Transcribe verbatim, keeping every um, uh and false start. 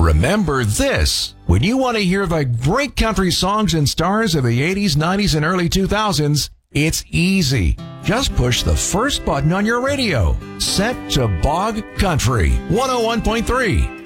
remember this. When you want to hear the great country songs and stars of the eighties, nineties, and early two thousands, it's easy. Just push the first button on your radio. Set to Bog Country one oh one point three.